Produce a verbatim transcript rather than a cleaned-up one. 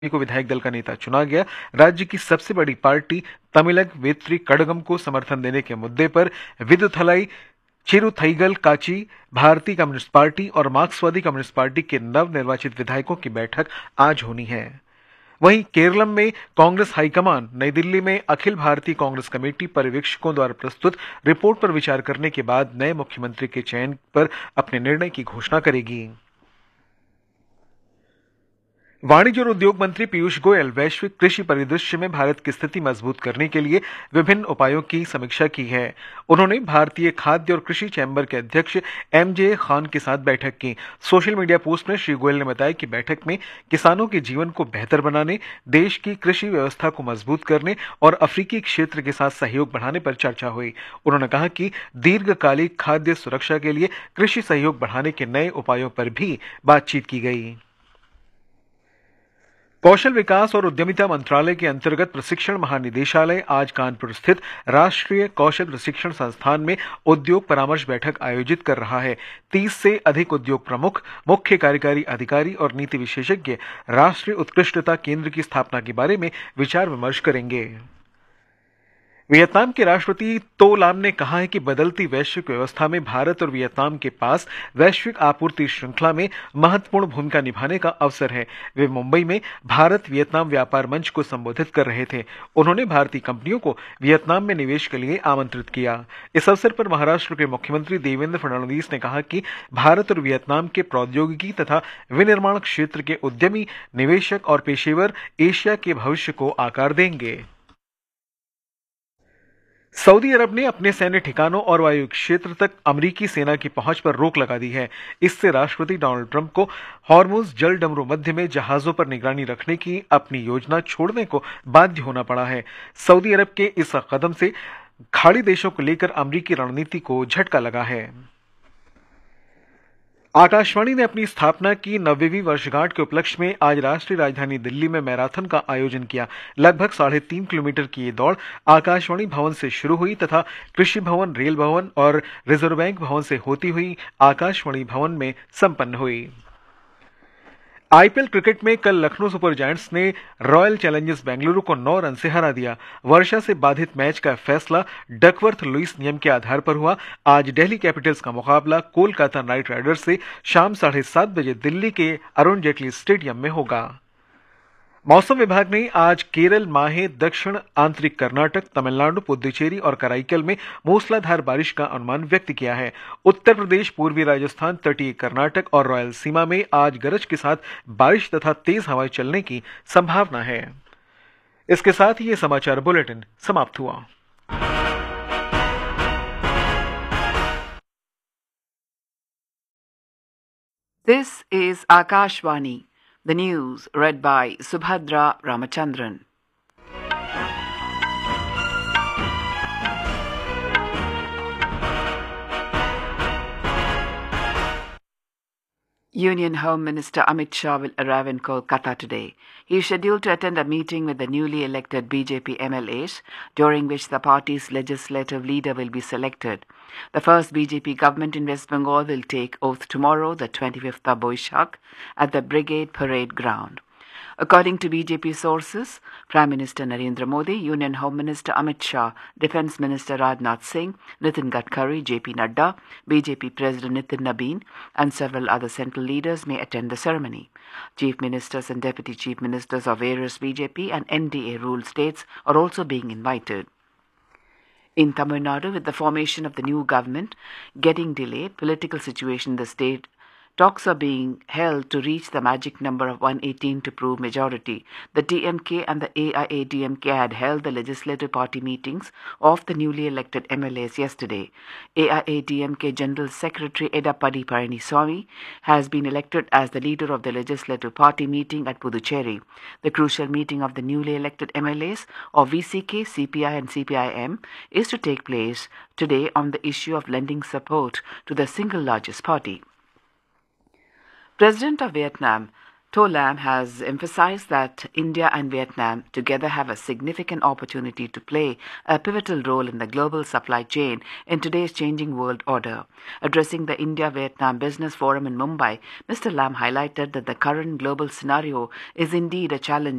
को विधायक दल का नेता चुना गया। राज्य की सबसे बड़ी पार्टी तमिलग वेत्री कड़गम को समर्थन देने के मुद्दे पर विदुथलाई चिरुथईगल काची, भारतीय कम्युनिस्ट पार्टी और मार्क्सवादी कम्युनिस्ट पार्टी के नव निर्वाचित विधायकों की बैठक आज होनी है। वहीं केरलम में कांग्रेस हाईकमान नई दिल्ली में अखिल भारतीय कांग्रेस कमेटी पर्यवेक्षकों द्वारा प्रस्तुत रिपोर्ट पर विचार करने के बाद नए मुख्यमंत्री के चयन पर अपने निर्णय की घोषणा करेगी। वाणिज्य और उद्योग मंत्री पीयूष गोयल वैश्विक कृषि परिदृश्य में भारत की स्थिति मजबूत करने के लिए विभिन्न उपायों की समीक्षा की है। उन्होंने भारतीय खाद्य और कृषि चैम्बर के अध्यक्ष एम जे खान के साथ बैठक की। सोशल मीडिया पोस्ट में श्री गोयल ने बताया कि बैठक में किसानों के जीवन को बेहतर बनाने, देश की कृषि व्यवस्था को मजबूत करने और अफ्रीकी क्षेत्र के साथ सहयोग बढ़ाने पर चर्चा हुई। उन्होंने कहा कि दीर्घकालिक खाद्य सुरक्षा के लिए कृषि सहयोग बढ़ाने के नए उपायों पर भी बातचीत की गई। कौशल विकास और उद्यमिता मंत्रालय के अंतर्गत प्रशिक्षण महानिदेशालय आज कानपुर स्थित राष्ट्रीय कौशल प्रशिक्षण संस्थान में उद्योग परामर्श बैठक आयोजित कर रहा है। तीस से अधिक उद्योग प्रमुख, मुख्य कार्यकारी अधिकारी और नीति विशेषज्ञ राष्ट्रीय उत्कृष्टता केंद्र की स्थापना के बारे में विचार विमर्श करेंगे। वियतनाम के राष्ट्रपति तो लाम ने कहा है कि बदलती वैश्विक व्यवस्था में भारत और वियतनाम के पास वैश्विक आपूर्ति श्रृंखला में महत्वपूर्ण भूमिका निभाने का अवसर है। वे मुंबई में भारत वियतनाम व्यापार मंच को संबोधित कर रहे थे। उन्होंने भारतीय कंपनियों को वियतनाम में निवेश के लिए आमंत्रित किया। इस अवसर पर महाराष्ट्र के मुख्यमंत्री देवेंद्र फडणवीस ने कहा कि भारत और वियतनाम के प्रौद्योगिकी तथा विनिर्माण क्षेत्र के उद्यमी, निवेशक और पेशेवर एशिया के भविष्य को आकार देंगे। सऊदी अरब ने अपने सैन्य ठिकानों और वायु क्षेत्र तक अमेरिकी सेना की पहुंच पर रोक लगा दी है। इससे राष्ट्रपति डोनाल्ड ट्रंप को हॉर्मुज जल डमरू मध्य में जहाजों पर निगरानी रखने की अपनी योजना छोड़ने को बाध्य होना पड़ा है। सऊदी अरब के इस कदम से खाड़ी देशों को लेकर अमेरिकी रणनीति को झटका लगा है। आकाशवाणी ने अपनी स्थापना की नब्बेवीं वर्षगांठ के उपलक्ष्य में आज राष्ट्रीय राजधानी दिल्ली में मैराथन का आयोजन किया। लगभग साढ़े तीन किलोमीटर की ये दौड़ आकाशवाणी भवन से शुरू हुई तथा कृषि भवन, रेल भवन और रिजर्व बैंक भवन से होती हुई आकाशवाणी भवन में संपन्न हुई। आईपीएल क्रिकेट में कल लखनऊ सुपर जायंट्स ने रॉयल चैलेंजर्स बेंगलुरु को नौ रन से हरा दिया। वर्षा से बाधित मैच का फैसला डकवर्थ लुईस नियम के आधार पर हुआ। आज दिल्ली कैपिटल्स का मुकाबला कोलकाता नाइट राइडर्स से शाम साढ़े सात बजे दिल्ली के अरुण जेटली स्टेडियम में होगा। मौसम विभाग ने आज केरल, माहे, दक्षिण आंतरिक कर्नाटक, तमिलनाडु, पुदुचेरी और कराईकल में मूसलाधार बारिश का अनुमान व्यक्त किया है। उत्तर प्रदेश, पूर्वी राजस्थान, तटीय कर्नाटक और रॉयल सीमा में आज गरज के साथ बारिश तथा तेज हवाएं चलने की संभावना है। इसके साथ ही ये समाचार बुलेटिन समाप्त हुआ। This is Akashvani. The news read by Subhadra Ramachandran. Union Home Minister Amit Shah will arrive in Kolkata today. He is scheduled to attend a meeting with the newly elected B J P M L As, during which the party's legislative leader will be selected. The first B J P government in West Bengal will take oath tomorrow, the twenty-fifth of Boishakh, at the Brigade Parade Ground. According to B J P sources, Prime Minister Narendra Modi, Union Home Minister Amit Shah, Defence Minister Rajnath Singh, Nitin Gadkari, J P Nadda, B J P President Nitin Nabin and several other central leaders may attend the ceremony. Chief Ministers and Deputy Chief Ministers of various B J P and N D A-ruled states are also being invited. In Tamil Nadu, with the formation of the new government getting delayed, political situation in the state, talks are being held to reach the magic number of one hundred eighteen to prove majority. The D M K and the A I A D M K had held the legislative party meetings of the newly elected M L As yesterday. A I A D M K General Secretary Edappadi Palaniswamy has been elected as the leader of the legislative party meeting at Puducherry. The crucial meeting of the newly elected M L As of V C K, C P I and C P I M is to take place today on the issue of lending support to the single largest party. President of Vietnam, To Lam has emphasized that India and Vietnam together have a significant opportunity to play a pivotal role in the global supply chain in today's changing world order. Addressing the India-Vietnam Business Forum in Mumbai, Mister Lam highlighted that the current global scenario is indeed a challenge